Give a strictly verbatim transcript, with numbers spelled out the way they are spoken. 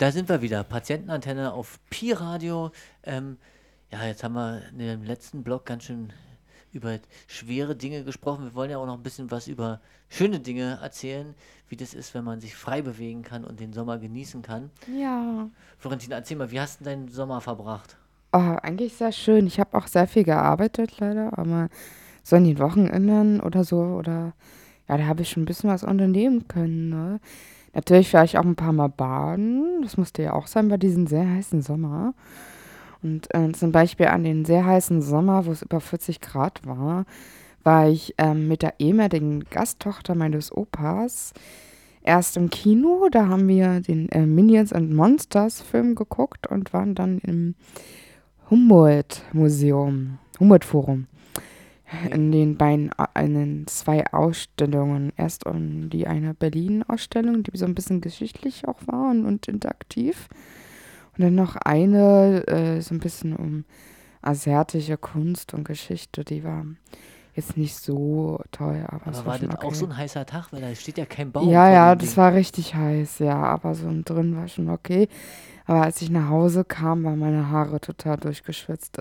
Da sind wir wieder. Patientenantenne auf Pi-Radio. Ähm, ja, jetzt haben wir in dem letzten Block ganz schön über schwere Dinge gesprochen. Wir wollen ja auch noch ein bisschen was über schöne Dinge erzählen, wie das ist, wenn man sich frei bewegen kann und den Sommer genießen kann. Ja. Florentina, erzähl mal, wie hast du deinen Sommer verbracht? Oh, eigentlich sehr schön. Ich habe auch sehr viel gearbeitet, leider, aber so an den Wochenenden oder so, oder ja, da habe ich schon ein bisschen was unternehmen können, ne? Natürlich war ich auch ein paar Mal baden. Das musste ja auch sein bei diesem sehr heißen Sommer. Und äh, zum Beispiel an den sehr heißen Sommer, wo es über vierzig Grad war, war ich ähm, mit der ehemaligen Gasttochter meines Opas erst im Kino. Da haben wir den äh, Minions and Monsters Film geguckt und waren dann im Humboldt-Museum, Humboldt-Forum, Okay. in den beiden, Au- in den zwei Ausstellungen. Erst um die eine Berlin-Ausstellung, die so ein bisschen geschichtlich auch war und, und interaktiv. Und dann noch eine, äh, so ein bisschen um asiatische Kunst und Geschichte. Die war jetzt nicht so toll, aber es Aber war war schon das auch so okay. ein heißer Tag? Weil da steht ja kein Baum Ja, vor ja, dem das Ding. war richtig heiß, ja, aber so drin war schon okay. Aber als ich nach Hause kam, waren meine Haare total durchgeschwitzt.